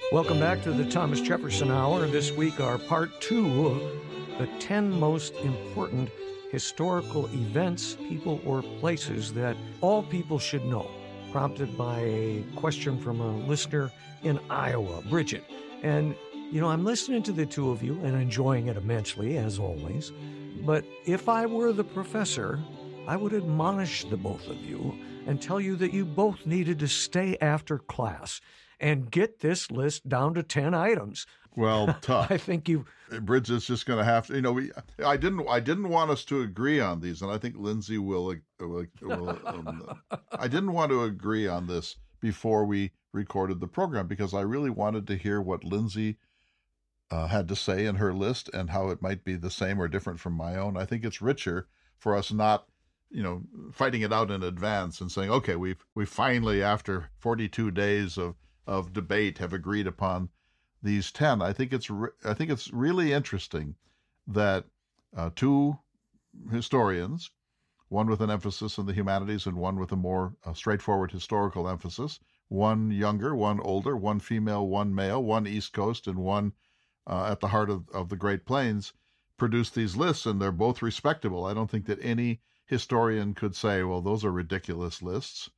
Welcome back to the Thomas Jefferson Hour. This week, our part 2 of the 10 most important historical events, people, or places that all people should know, prompted by a question from a listener in Iowa, Bridget. And, I'm listening to the two of you and enjoying it immensely, as always. But if I were the professor, I would admonish the both of you and tell you that you both needed to stay after class and get this list down to 10 items. Well, tough. I think you... Bridget's just going to have to, I didn't want us to agree on these, and I think Lindsay will I didn't want to agree on this before we recorded the program because I really wanted to hear what Lindsay had to say in her list and how it might be the same or different from my own. I think it's richer for us not, fighting it out in advance and saying, okay, we finally, after 42 days of debate, have agreed upon these 10. I think it's really interesting that two historians, one with an emphasis in the humanities and one with a more straightforward historical emphasis, one younger, one older, one female, one male, one East Coast and one at the heart of the Great Plains, produced these lists, and they're both respectable. I don't think that any historian could say, well, those are ridiculous lists.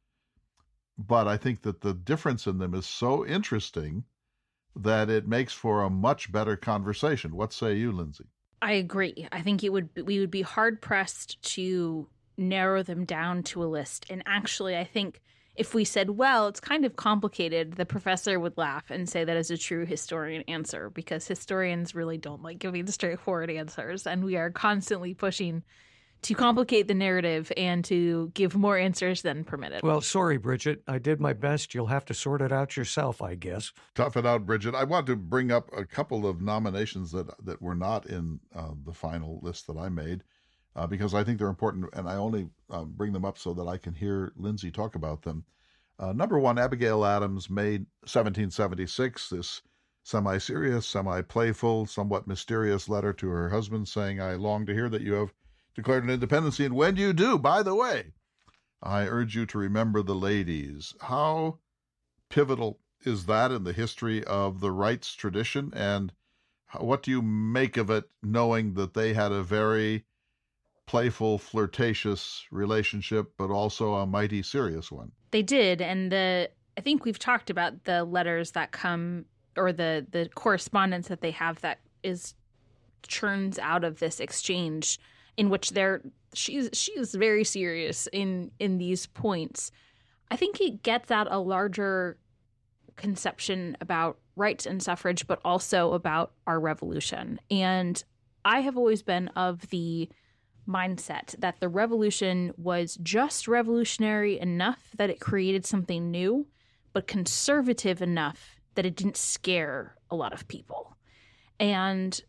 But I think that the difference in them is so interesting that it makes for a much better conversation. What say you, Lindsay? I agree. I think we would be hard-pressed to narrow them down to a list. And actually, I think if we said, well, it's kind of complicated, the professor would laugh and say that is a true historian answer, because historians really don't like giving straightforward answers. And we are constantly pushing to complicate the narrative and to give more answers than permitted. Well, sorry, Bridget. I did my best. You'll have to sort it out yourself, I guess. Tough it out, Bridget. I want to bring up a couple of nominations that were not in the final list that I made because I think they're important, and I only bring them up so that I can hear Lindsay talk about them. Number one, Abigail Adams made 1776 this semi-serious, semi-playful, somewhat mysterious letter to her husband saying, I long to hear that you have declared an independency, and when you do, by the way, I urge you to remember the ladies. How pivotal is that in the history of the rights tradition, and what do you make of it, knowing that they had a very playful, flirtatious relationship, but also a mighty serious one? They did, and I think we've talked about the letters that come, or the correspondence that they have that churns out of this exchange, in which she's very serious in these points. I think it gets at a larger conception about rights and suffrage, but also about our revolution. And I have always been of the mindset that the revolution was just revolutionary enough that it created something new, but conservative enough that it didn't scare a lot of people. And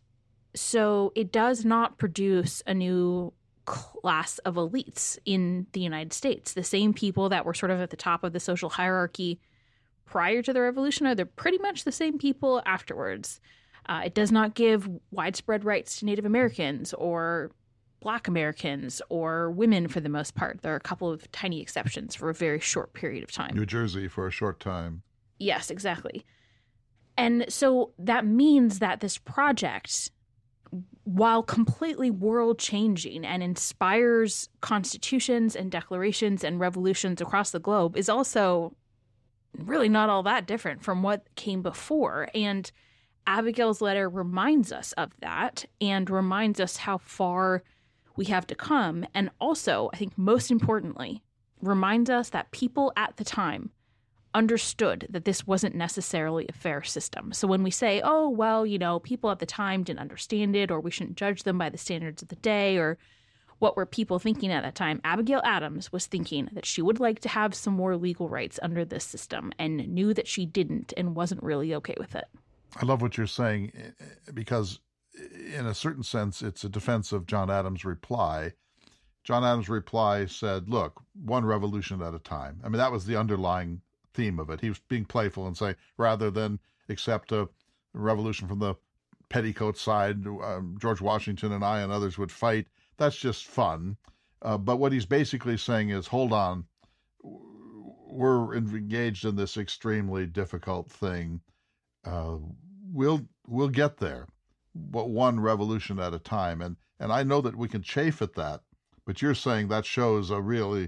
so it does not produce a new class of elites in the United States. The same people that were sort of at the top of the social hierarchy prior to the revolution are pretty much the same people afterwards. It does not give widespread rights to Native Americans or Black Americans or women for the most part. There are a couple of tiny exceptions for a very short period of time. New Jersey for a short time. Yes, exactly. And so that means that this project, while completely world-changing and inspires constitutions and declarations and revolutions across the globe, is also really not all that different from what came before. And Abigail's letter reminds us of that and reminds us how far we have to come. And also, I think most importantly, reminds us that people at the time understood that this wasn't necessarily a fair system. So when we say, oh, well, people at the time didn't understand it, or we shouldn't judge them by the standards of the day, or what were people thinking at that time, Abigail Adams was thinking that she would like to have some more legal rights under this system and knew that she didn't and wasn't really okay with it. I love what you're saying, because in a certain sense, it's a defense of John Adams' reply. John Adams' reply said, look, one revolution at a time. I mean, that was the underlying theme of it. He was being playful and saying, rather than accept a revolution from the petticoat side, George Washington and I and others would fight. That's just fun. But what he's basically saying is, hold on, we're engaged in this extremely difficult thing. uh, we'll get there, but one revolution at a time. And I know that we can chafe at that, but you're saying that shows a really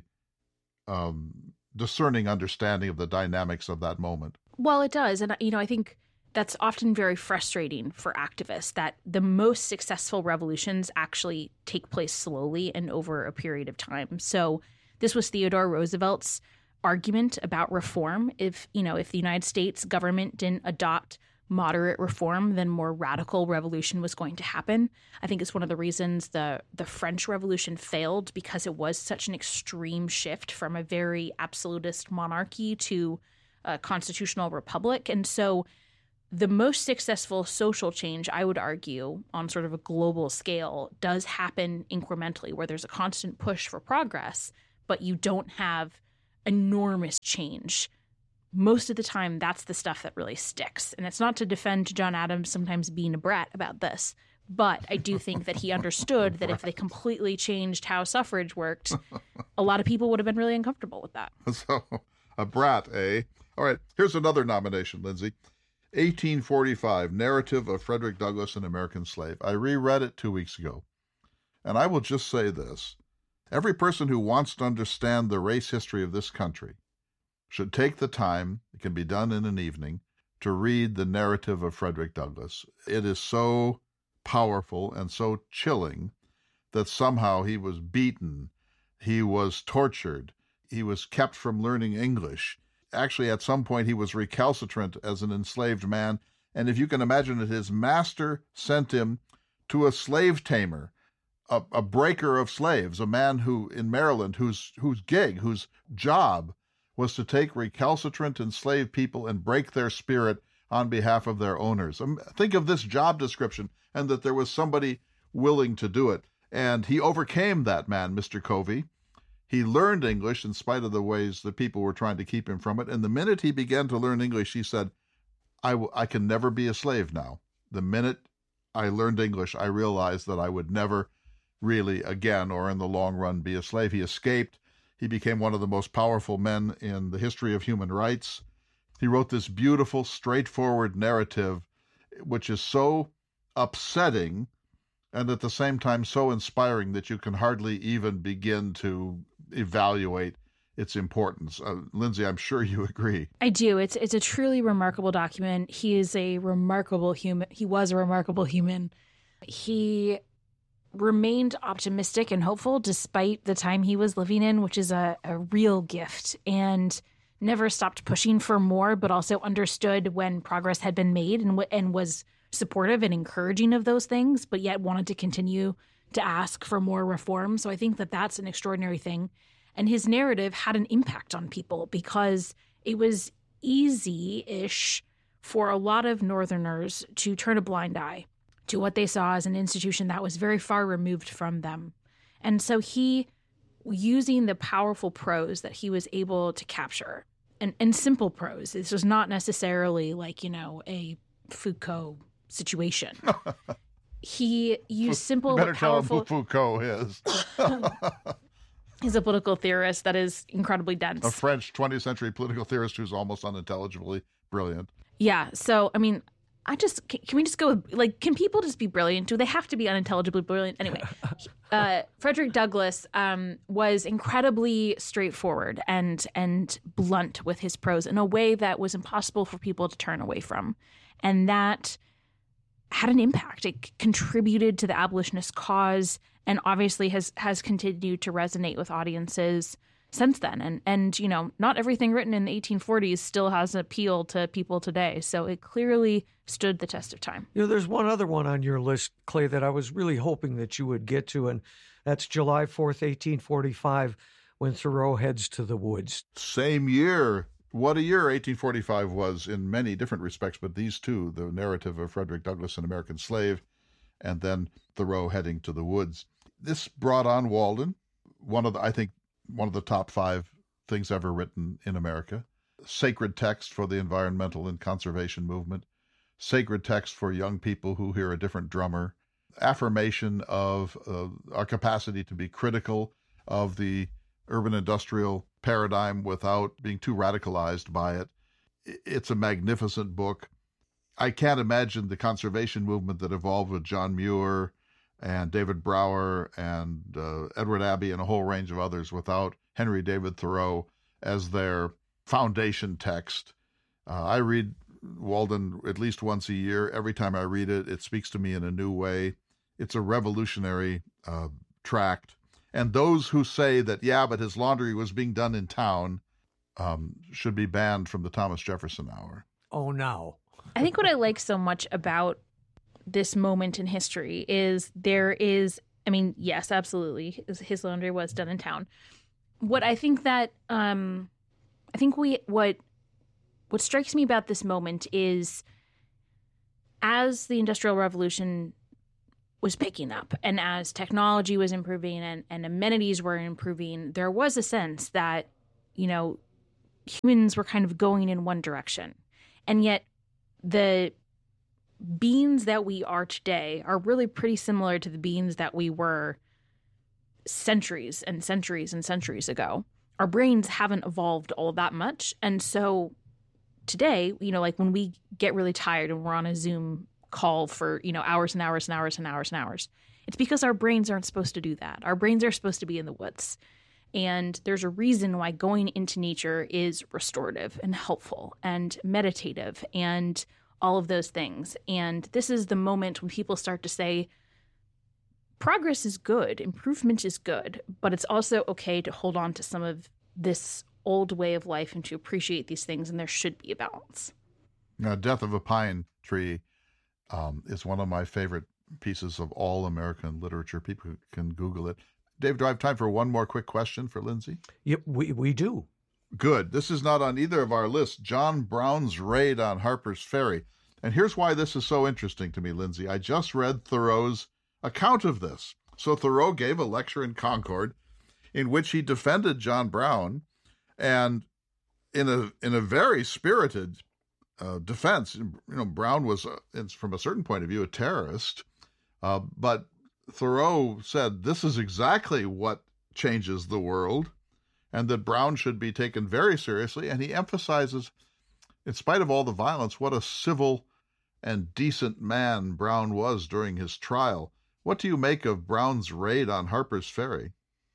discerning understanding of the dynamics of that moment. Well, it does. And, I think that's often very frustrating for activists, that the most successful revolutions actually take place slowly and over a period of time. So this was Theodore Roosevelt's argument about reform. If the United States government didn't adopt moderate reform, then more radical revolution was going to happen. I think it's one of the reasons the French Revolution failed, because it was such an extreme shift from a very absolutist monarchy to a constitutional republic. And so the most successful social change, I would argue, on sort of a global scale, does happen incrementally, where there's a constant push for progress, but you don't have enormous change. Most of the time, that's the stuff that really sticks. And it's not to defend John Adams sometimes being a brat about this, but I do think that he understood that if they completely changed how suffrage worked, a lot of people would have been really uncomfortable with that. So, a brat, eh? All right, here's another nomination, Lindsay. 1845, Narrative of Frederick Douglass, an American Slave. I reread it 2 weeks ago, and I will just say this. Every person who wants to understand the race history of this country should take the time, it can be done in an evening, to read the narrative of Frederick Douglass. It is so powerful and so chilling that somehow he was beaten, he was tortured, he was kept from learning English. Actually, at some point, he was recalcitrant as an enslaved man, and if you can imagine it, his master sent him to a slave tamer, a breaker of slaves, a man who, in Maryland, whose job was to take recalcitrant enslaved people and break their spirit on behalf of their owners. Think of this job description, and that there was somebody willing to do it. And he overcame that man, Mr. Covey. He learned English in spite of the ways that people were trying to keep him from it. And the minute he began to learn English, he said, I can never be a slave now. The minute I learned English, I realized that I would never really again, or in the long run, be a slave. He escaped. He became one of the most powerful men in the history of human rights. He wrote this beautiful, straightforward narrative, which is so upsetting and at the same time so inspiring that you can hardly even begin to evaluate its importance. Lindsay, I'm sure you agree. I do. It's a truly remarkable document. He is a remarkable human. He was a remarkable human. He remained optimistic and hopeful despite the time he was living in, which is a real gift, and never stopped pushing for more, but also understood when progress had been made and was supportive and encouraging of those things, but yet wanted to continue to ask for more reform. So I think that that's an extraordinary thing. And his narrative had an impact on people because it was easy-ish for a lot of Northerners to turn a blind eye to what they saw as an institution that was very far removed from them. And so he, using the powerful prose that he was able to capture, and simple prose, this was not necessarily like, a Foucault situation. He used simple, better powerful... tell him who Foucault is. He's a political theorist that is incredibly dense. A French 20th century political theorist who's almost unintelligibly brilliant. Yeah. So, can we just go with, can people just be brilliant? Do they have to be unintelligibly brilliant? Anyway, Frederick Douglass was incredibly straightforward and blunt with his prose in a way that was impossible for people to turn away from. And that had an impact. It contributed to the abolitionist cause and obviously has continued to resonate with audiences since then. And not everything written in the 1840s still has appeal to people today. So it clearly stood the test of time. There's one other one on your list, Clay, that I was really hoping that you would get to, and that's July 4th, 1845, when Thoreau heads to the woods. Same year. What a year 1845 was in many different respects, but these two, the narrative of Frederick Douglass, an American Slave, and then Thoreau heading to the woods. This brought on Walden, one of the top 5 things ever written in America. Sacred text for the environmental and conservation movement. Sacred text for young people who hear a different drummer. Affirmation of our capacity to be critical of the urban industrial paradigm without being too radicalized by it. It's a magnificent book. I can't imagine the conservation movement that evolved with John Muir and David Brower and Edward Abbey and a whole range of others without Henry David Thoreau as their foundation text. I read Walden at least once a year. Every time I read it, it speaks to me in a new way. It's a revolutionary tract. And those who say that, yeah, but his laundry was being done in town, should be banned from the Thomas Jefferson Hour. Oh, no. I think what I like so much about this moment in history is yes, absolutely, his laundry was done in town. What I think that, what strikes me about this moment is as the Industrial Revolution was picking up and as technology was improving and amenities were improving, there was a sense that, humans were kind of going in one direction. And yet the beings that we are today are really pretty similar to the beings that we were centuries and centuries and centuries ago. Our brains haven't evolved all that much. And so today, like when we get really tired and we're on a Zoom call for, hours and hours and hours and hours and hours, it's because our brains aren't supposed to do that. Our brains are supposed to be in the woods. And there's a reason why going into nature is restorative and helpful and meditative and all of those things. And this is the moment when people start to say, progress is good, improvement is good, but it's also okay to hold on to some of this old way of life and to appreciate these things, and there should be a balance. Death of a Pine Tree is one of my favorite pieces of all American literature. People can Google it. Dave, do I have time for one more quick question for Lindsay? Yep, we do. Good. This is not on either of our lists. John Brown's raid on Harper's Ferry. And here's why this is so interesting to me, Lindsay. I just read Thoreau's account of this. So Thoreau gave a lecture in Concord in which he defended John Brown, and in a very spirited defense. Brown was, from a certain point of view, a terrorist, but Thoreau said this is exactly what changes the world, and that Brown should be taken very seriously. And he emphasizes, in spite of all the violence, what a civil and decent man Brown was during his trial. What do you make of Brown's raid on Harper's Ferry?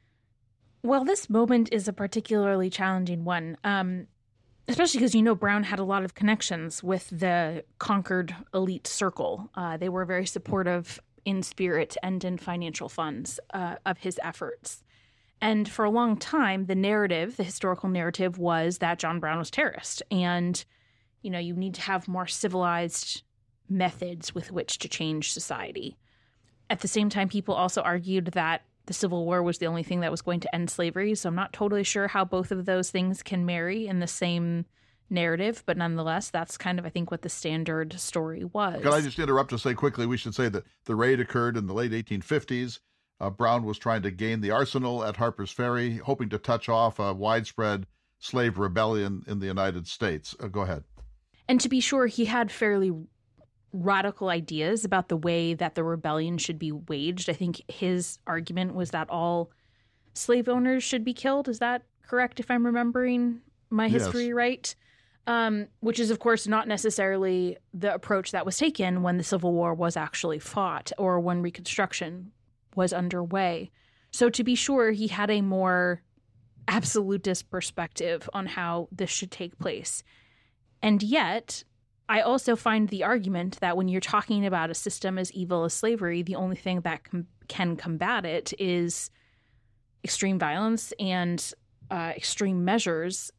Well, this moment is a particularly challenging one, especially because, Brown had a lot of connections with the Concord elite circle. They were very supportive in spirit and in financial funds of his efforts. And for a long time, the historical narrative was that John Brown was a terrorist. And, you need to have more civilized methods with which to change society. At the same time, people also argued that the Civil War was the only thing that was going to end slavery. So I'm not totally sure how both of those things can marry in the same narrative, but nonetheless, that's kind of, I think, what the standard story was. Can I just interrupt to say quickly, we should say that the raid occurred in the late 1850s. Brown was trying to gain the arsenal at Harper's Ferry, hoping to touch off a widespread slave rebellion in the United States. Go ahead. And to be sure, he had fairly radical ideas about the way that the rebellion should be waged. I think his argument was that all slave owners should be killed. Is that correct, if I'm remembering my history right? Which is, of course, not necessarily the approach that was taken when the Civil War was actually fought or when Reconstruction was underway. So to be sure, he had a more absolutist perspective on how this should take place. And yet, I also find the argument that when you're talking about a system as evil as slavery, the only thing that can combat it is extreme violence and extreme measures.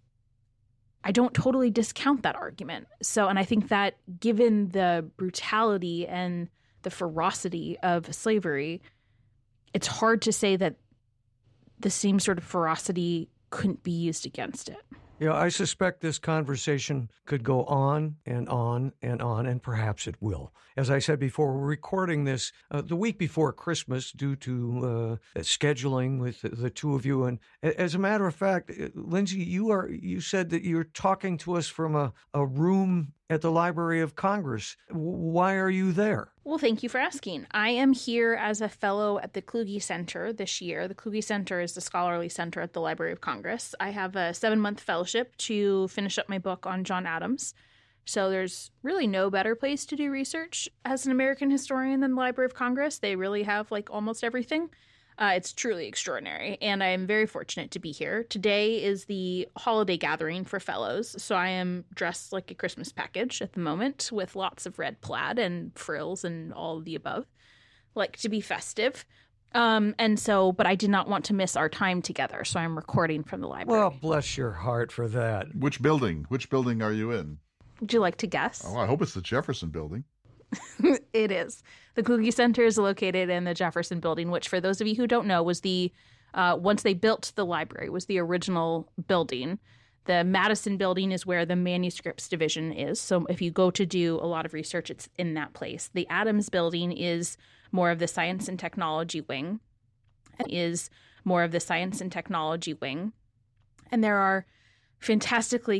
I don't totally discount that argument. And I think that given the brutality and the ferocity of slavery, it's hard to say that the same sort of ferocity couldn't be used against it. Yeah, I suspect this conversation could go on and on and on, and perhaps it will. As I said before, we're recording this the week before Christmas due to scheduling with the two of you. And as a matter of fact, Lindsay, you said that you're talking to us from a room at the Library of Congress. Why are you there? Well, thank you for asking. I am here as a fellow at the Kluge Center this year. The Kluge Center is the scholarly center at the Library of Congress. I have a 7-month fellowship to finish up my book on John Adams. So there's really no better place to do research as an American historian than the Library of Congress. They really have like almost everything. It's truly extraordinary, and I am very fortunate to be here. Today is the holiday gathering for fellows, so I am dressed like a Christmas package at the moment with lots of red plaid and frills and all of the above. Like to be festive. But I did not want to miss our time together, so I'm recording from the library. Well, bless your heart for that. Which building? Which building are you in? Would you like to guess? Oh, I hope it's the Jefferson Building. It is. The Kluge Center is located in the Jefferson Building, which, for those of you who don't know, was the once they built the library, was the original building. The Madison Building is where the manuscripts division is. So if you go to do a lot of research, it's in that place. The Adams Building is more of the science and technology wing. And there are fantastically